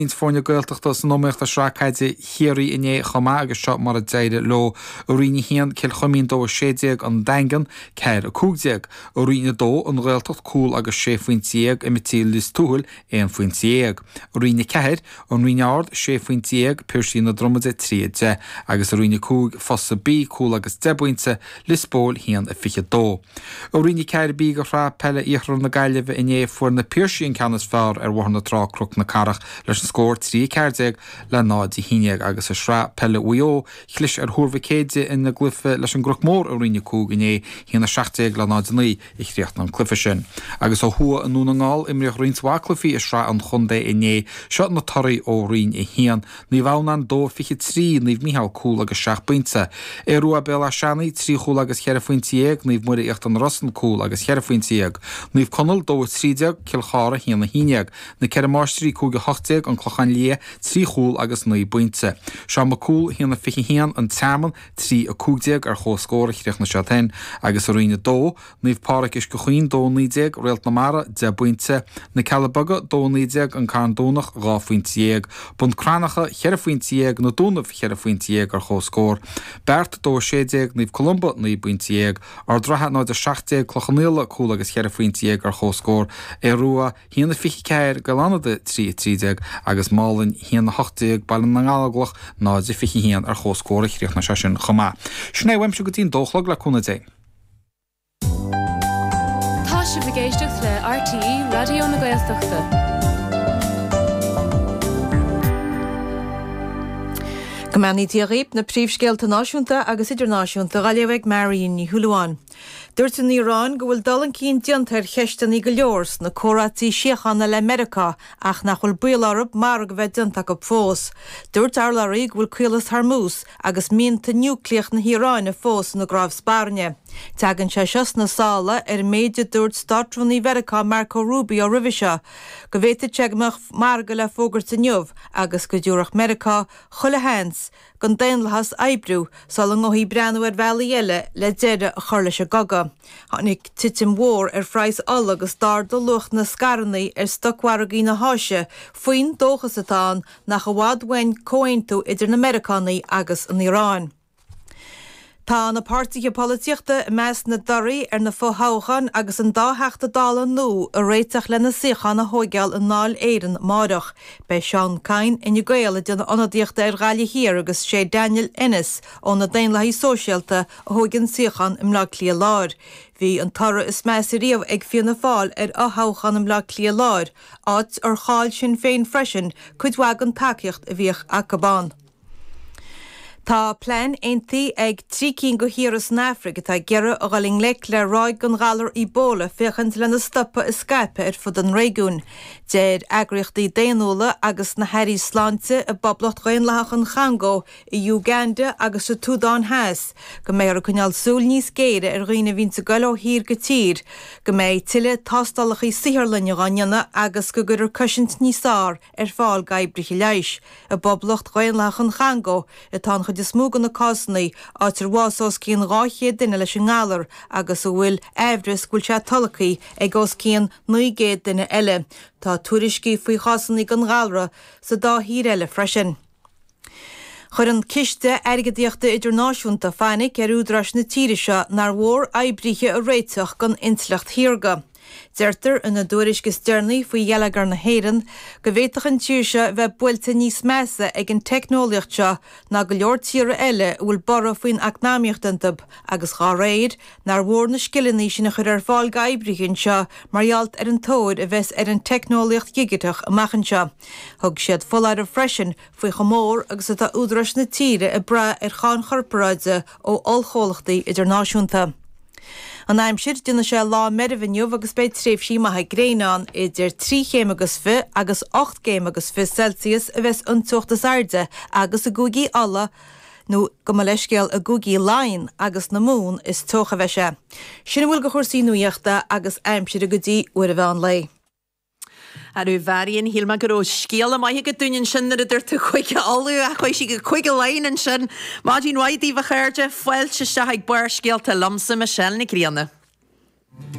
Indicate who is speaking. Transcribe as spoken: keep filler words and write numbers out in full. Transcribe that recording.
Speaker 1: fórne goilteachtas nóíocht a srácaide chéirí iné chomá agus seo mar a deide lo ó riine hían cil chomín dó séideag an dagan ceir a cúgdeag ó riine dó an goilteacht cúil agus sé faointíag imití lis túil éon faointíag. Ó riine ceir an rineáard sé faointíag pirsí na dromide tríide agus a riine cúg fossa bí cúil agus debuinte lisbóil hían a fiche dó. Ó riine ceir bí go rá pelle íchran na gaiileh iné fuair na pirsíon canas fearr ar bhharna trá cruc na carach leis scór trí ceirdeag le nádí híineag agus a srá pelle uo chlis ar thuirfa céide in na glufa leis an gruch mór a riine cúg iné hína seachteag le nádaní i chríocht an clufa sin. Agus ó thua an núna ngáil imrioch rionshá clufií is srá an chundé iné seo na toraí ó rion i hían ní bhhanan dó fiche trí níomh míhall cúil agus seach buinte. É ruá bell a seanaí trí chúil agus cheir faointíag níomh muir íocht an rosan cúil agus cheir faointíag. Níomh conal dó trídeag cilchára híana híineag na ceir máistrí cúga hochtéag an chlochan lia trí chúil agus naí buinte. Seo má cúil híanana fiche hían an teaman trí a cúgdeag ar chóscóra chríoch na seatain agus a riine dó, níomh páric is go chuoin dó nídeag réalt na mara de buinte, na calabaga dó nídeag an cairn dónach gá faointíag, bun cranacha cheir faointíag na dúnamh cheir faointíag ar chóscór. Bert dó séideag níomh Columba naí buintíag, ar drathe ná de seachteag clochannéla cúil agus cheir faointíag ar chóscór. É rua híanana fiche ceir galánada trí trídeag agus málinn híanana hochtéag bailin na ngálaglach náide fiche hían ar chóscóra chríoch na sesin chomá. Sné weim se go tín dóchlag le cúna dé.
Speaker 2: Tá si bhgéisteach le R T E Radio na Gaeltachta.
Speaker 3: Gomani diaghib na príomhscéalta náisiúnta agus idirnáisiúnta gailehah Marion ní Thuúlaáin. Dúirt in Iorán go bhfuil dul an cín diontar cheistan í go leors na córatí siochanna le America ach nach bhfuil buil arab mar go bheith dionta go fós. Dúirt arlarí go bhfuil cuilas Hormuz agus mínta núcleach na Iorán a fós na grábh Spáirne. Teagann sé seos na sála ar méide dúirt startrúnaí Verica Marco Rubio Rivisa go bhhéite teagmach mar go le fógart inniuh agus go dúrach America chula hens gan daonlahas ebrú sal an ngohí breanú ar bhealaí eile le deire a chur leis a gaga. Hannig titim mhór ar phrais alla agus dar do lucht na scarnaí ar stochharagaí na háise faoin dóchas atá nach a bhád wein cóintú idir na Americanaí agus an Iorán. Tá na pártaige políochta meas na doraí ar na fóthóchan agus an dátheachta dála nó a réiteach le na siochan na hógeal an náil éireann mádach. Bei Seán Cain ina gaile duna onadíochta ar gáile hir agus sé Daniel Ennis ó na daonlaí sóisialta a thógann siochan im lá clia láir. Bhí an tara is meas i riamh ag fianna fáil ar áthóchan im lá clia láir, áit ar cháil sin féin freisin chuidhhaig an takeíocht a bhíoh acabán. Tá plein aontaí ag trí cín go hiras na Africa tá gearradh a ghaling le le ráid gan galar í bóla féchant le na stoppa is Skype ar fud an réigiún. Déir agriochtaí déanúla agus na heirí sláinte a boblacht gaonlaach an Chango i Uganda agus a Túdán Heas, go méid ar chuneal súil níos géire ar roioine bhínta goil ó hir go tír, go méid tuile tástalach í sihirlinne gáinne agus go gur cosint níosár ar fáil gaibrichi leis. A boblacht gaonlaach an Chango i tá chud is smúgan na cásannaí áitir bhásás cían ráchéad duine leis an gálar agus ó bhfuil éhris gúil se talachaí ag os cían nuigéad duine eile. Tá tuairiscí faoi chásannaí gan gáalra sa dá hír eile freisin. Chur an ciste airgeadíochta idirnáisiúnta fáinnig ar údras na tíirise nar mhór eibrithe a réiteach gan intleacht thiarga. Deirtar ina dúirisce stearnaí faoi dhéalagar na héireann go bhhéiteach an tíirse bheith buailte níos measa ag an teicneolaíochta ná go leor tíre eile bhfuil bara faoin acnáíochtantab agus gá réir nar mhór na scileanní sin chur ar fáil gaibríonn seo marghealt ar an tóid a bheits ar an teicneolaíocht giigeteach amachchan seo. Thug siad foláir a freisin faoi chomór agus atá údras na tíre a bra ar cháin chorparáide ó ollchólachtaí idirnáisiúnta. An aimsir duna sé lá merviniuh agus beid tréimh sí maithe gréinán idir trí chéim agus fi agus ocht céim agus fi Celsius a bheits untuachtas airde agus a gúgaí alla nó go má leiscéal a gúgaí láin agus na mún is tócha bheise. Sinna bhfuil go chósaí nuíochta agus aimsir a go dtí uair a bhean lei.
Speaker 4: Arú bharíonn híalma go ró scéal maithe go dúinn sin na dúirta chuige alú a chuid si go chuige lein sin má dín waidí bh chuirde foiilte se ag buir scéalta lamsa me sell na críanna.